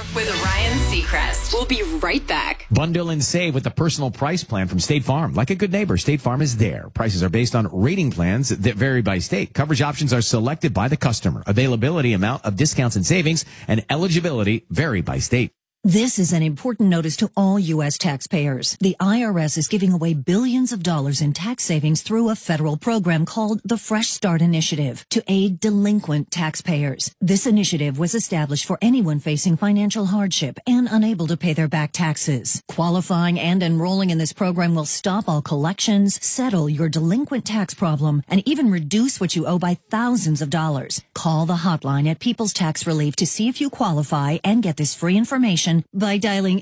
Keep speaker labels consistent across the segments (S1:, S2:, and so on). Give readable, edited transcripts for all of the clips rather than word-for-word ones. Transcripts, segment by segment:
S1: with Ryan Seacrest. We'll be right back.
S2: Bundle and save with the personal price plan from State Farm. Like a good neighbor, State Farm is there. Prices are based on rating plans that vary by state. Coverage options are selected by the customer. Availability, amount of discounts and savings, and eligibility vary by state.
S3: This is an important notice to all U.S. taxpayers. The IRS is giving away billions of dollars in tax savings through a federal program called the Fresh Start Initiative to aid delinquent taxpayers. This initiative was established for anyone facing financial hardship and unable to pay their back taxes. Qualifying and enrolling in this program will stop all collections, settle your delinquent tax problem, and even reduce what you owe by thousands of dollars. Call the hotline at People's Tax Relief to see if you qualify and get this free information by dialing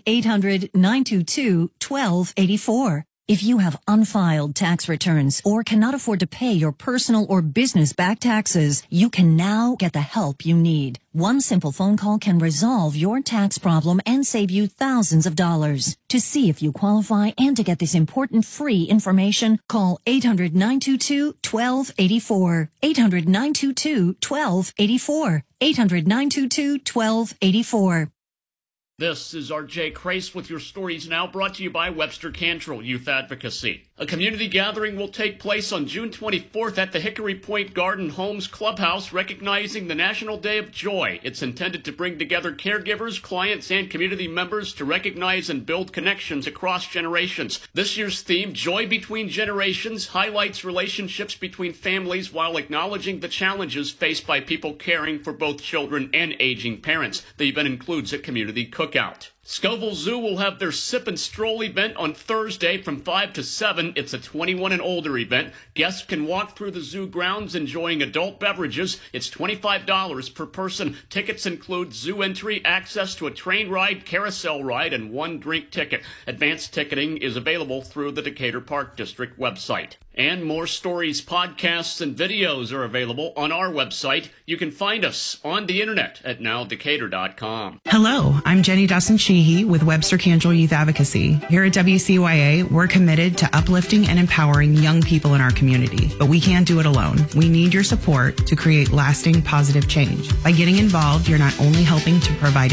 S3: 800-922-1284. If you have unfiled tax returns or cannot afford to pay your personal or business back taxes, you can now get the help you need. One simple phone call can resolve your tax problem and save you thousands of dollars. To see if you qualify and to get this important free information, call 800-922-1284. 800-922-1284. 800-922-1284.
S4: This is R.J. Crace with your stories now, brought to you by Webster Cantrell Youth Advocacy. A community gathering will take place on June 24th at the Hickory Point Garden Homes Clubhouse, recognizing the National Day of Joy. It's intended to bring together caregivers, clients, and community members to recognize and build connections across generations. This year's theme, Joy Between Generations, highlights relationships between families while acknowledging the challenges faced by people caring for both children and aging parents. The event includes a community cookout. Scoville Zoo will have their Sip and Stroll event on Thursday from 5 to 7. It's a 21 and older event. Guests can walk through the zoo grounds enjoying adult beverages. It's $25 per person. Tickets include zoo entry, access to a train ride, carousel ride, and one drink ticket. Advanced ticketing is available through the Decatur Park District website. And more stories, podcasts, and videos are available on our website. You can find us on the internet at nowdecatur.com.
S5: Hello, I'm Jenny Dawson Sheehy with Webster Cantrell Youth Advocacy. Here at WCYA, we're committed to uplifting and empowering young people in our community. But we can't do it alone. We need your support to create lasting positive change. By getting involved, you're not only helping to provide